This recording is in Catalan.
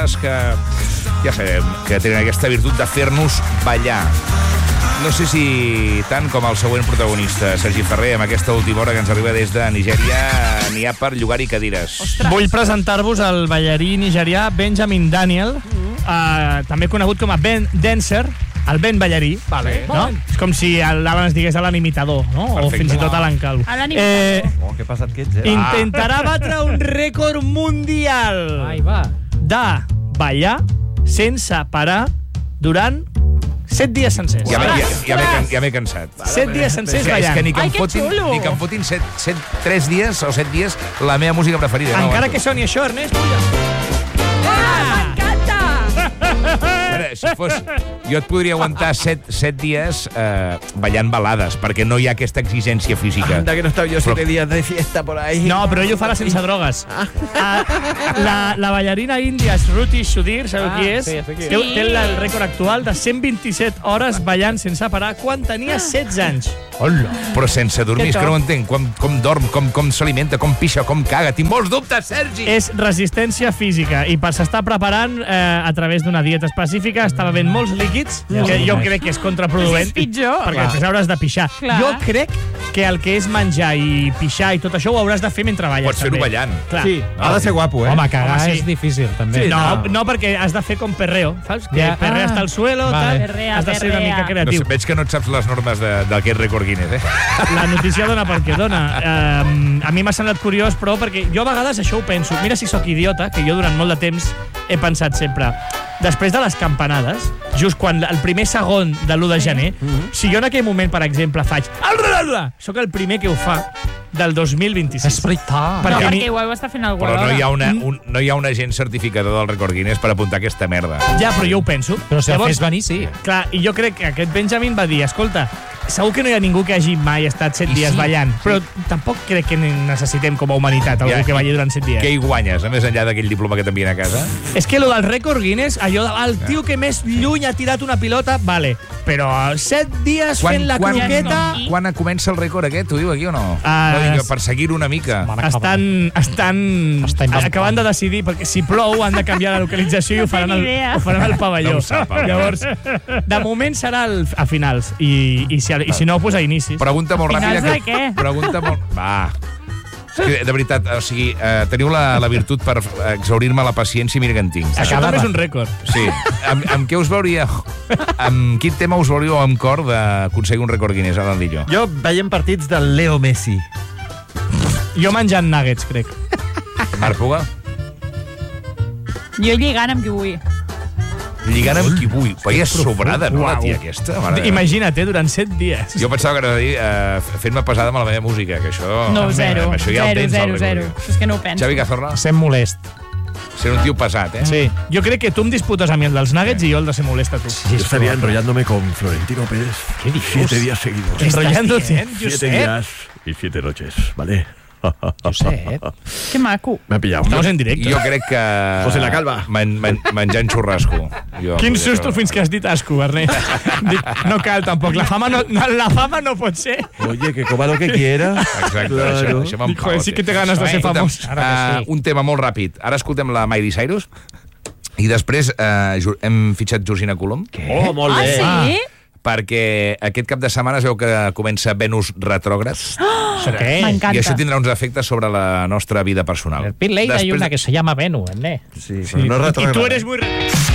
que ja sabem que tenen aquesta virtut de fer-nos ballar. No sé si tant com el següent protagonista, Sergi Ferrer, amb aquesta última hora que ens arriba des de Nigèria, n'hi ha per llogar-hi cadires. Vull presentar-vos el ballarí nigerià Benjamin Daniel, també conegut com a Ben Dancer, el Ben ballarí. Vale. No? És com si l'Alan es digués Alan imitador, no? Perfecte. O fins i tot Alan Calvo. Alan imitador. Que passat que ets, Intentarà batre un rècord mundial Ai, va. de ballar sense parar durant 7 dies sencers. Ja m'he cansat. 7 dies sencers És que ballant. ni que em Ai, que fotin, xulo. ni que em fotin 3 dies o 7 dies la meva música preferida. Encara que soni això, Ernest, puja. Veure, si fos... Jo et podria aguantar 7 dies ballant balades, perquè no hi ha aquesta exigència física. Anda, que no estaba yo 7 días de fiesta por ahí. No, però ell ho farà sense drogues. La ballarina índia Shruti Sudhir, sabeu qui és? sí, sí. Té el rècord actual de 127 hores ballant sense parar quan tenia 16 anys. Hola. Però sense dormir, és que no ho entenc. Com dorm, com s'alimenta, com pixa, com caga. Tinc molts dubtes, Sergi! És resistència física i per s'estar preparant a través d'una dieta específica està bevent molts líquids, que jo crec que és contraproduent. És pitjor. Perquè després hauràs de pixar. Clar. Jo crec que el que és menjar i pixar i tot això ho hauràs de fer mentre balles. Pots fer-ho també. ballant. Clar. Sí, ha de ser guapo, Home, cagar Home, sí. és difícil, també. Sí, no, perquè has de fer com perreo, saps? Que Ja. perrea hasta el suelo, Vale. tal. Perrea, Has de ser una perrea. mica No creatiu. sé, veig que no et saps les normes d'aquest rècord Guinness, La notícia dona pel que dona. A mi m'ha semblat curiós, però perquè jo a vegades això ho penso. Mira si sóc idiota, que jo durant molt de temps he pensat sempre. Després de les campanades, just quan el primer segon de l'1 de gener, si jo en aquell moment, per exemple, faig... Sóc el primer que ho fa del 2026. És veritat. Per- No, Perquè a mi- perquè ho està fent algú Però no alhora. hi ha un agent certificador del rècord Guinness per apuntar aquesta merda. Ja, però jo ho penso. Però si el fes venir, sí. Clar, i jo crec que aquest Benjamin va dir, escolta, segur que no hi ha ningú que hagi mai estat 7 I dies sí, ballant, però tampoc crec que necessitem com a humanitat algú Ja, que balli durant 7 dies. Què hi guanyes, a més enllà d'aquell diploma que t'envien a casa? És que lo del rècord Guinness, allò del tio que més lluny ha tirat una pilota, vale, però 7 dies fent la croqueta... Quan comença el rècord aquest? Ho diu aquí o no? Ah, No dic, per seguir-ho una mica. Estan Està inventant. acabant de decidir, perquè si plou han de canviar la localització i ho faran, No tinc idea. ho faran al pavelló. No ho sap, el Llavors, de moment serà a finals, i si no, pues a inicis. Pregunta molt Finals ràpida. de què? Pregunta molt... Va. És que, de veritat, o sigui, teniu la virtut per exaurir-me la paciència i mira que en tinc. Això també és un rècord. Sí. Amb què us veuríeu? Amb quin tema us veuríeu amb cor d'aconseguir un rècord Guinness, ara Landillo? Jo veient partits del Leo Messi. Jo menjant nuggets, crec. Marc Puga? Jo lligant amb qui vull. Lligant amb qui vull. Però ja és sobrada, no, la tia aquesta? Mare meva. Imagina't, durant 7 dies. Jo pensava que era dir fent-me pesada amb la meva música, que això... No, zero. Amb això ja el tens, el Zero. rècord. És que no ho penso. Xavi Cazorla? Sent molest. Ser un tio pesat, eh? Sí. Jo crec que tu em disputes a mi el dels nuggets i jo el de ser molesta a tu. Yo estaría enrollándome con Florentino Pérez. ¿Qué dices? 7 días seguidos. Enrollándote. 7 días y 7 noches, ¿vale? Josep. Que maco. Me ha pillado. Estamos en directe. Jo crec que... José la Calva. Menjant xurrasco. Quin susto fins que has dit asco, Ernest. Dic, no cal, tampoc. La fama no pot ser. Oye, que coma lo que quiera. Exacte, Claro. això me'n Dic, joder, sí que té ganes de ser famós. Un tema molt ràpid. Ara escoltem la Miley Cyrus i després hem fitxat Georgina Colom Oh, molt bé. Ah, sí? perquè aquest cap de setmana es veu que comença Venus retrògrad ¿Eso qué? M'encanta. i això tindrà uns efectes sobre la nostra vida personal. En el pit lane hay una que se llama Venus, ¿eh? Sí, pero no I tu retrograda. eres muy...